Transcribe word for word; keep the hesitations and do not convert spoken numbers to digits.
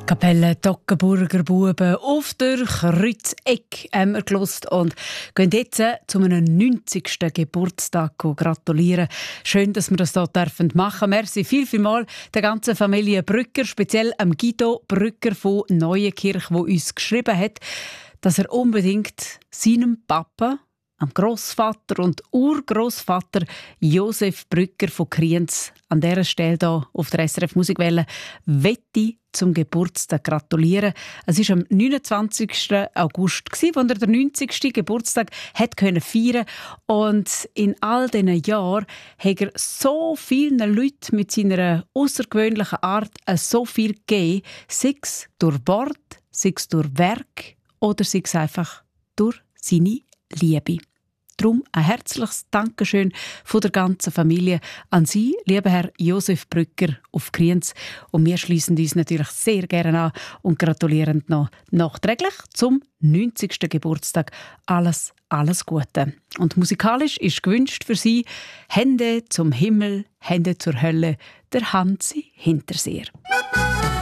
Kapelle Toggenburger Buben auf der Kreuzeck haben wir gehört und gehen jetzt zu einem neunzigsten Geburtstag gratulieren. Schön, dass wir das hier machen dürfen. Merci viel, viel mal der ganzen Familie Brücker, speziell am Guido Brücker von Neuenkirch, der uns geschrieben hat, dass er unbedingt seinem Papa, am Grossvater und Urgroßvater Josef Brücker von Kriens an dieser Stelle hier auf der S R F Musikwelle wette zum Geburtstag gratulieren. Es war am neunundzwanzigsten August, als er den neunzigsten Geburtstag hat können feiern und in all diesen Jahren hat er so vielen Leuten mit seiner außergewöhnlichen Art so viel gegeben, sei es durch Wort, sei es durch Werk oder sei es einfach durch seine Liebe. Darum ein herzliches Dankeschön von der ganzen Familie an Sie, lieber Herr Josef Brücker auf Kriens. Und wir schließen uns natürlich sehr gerne an und gratulieren noch nachträglich zum neunzigsten Geburtstag. Alles, alles Gute. Und musikalisch ist gewünscht für Sie «Hände zum Himmel, Hände zur Hölle», der Hansi Hinterseer.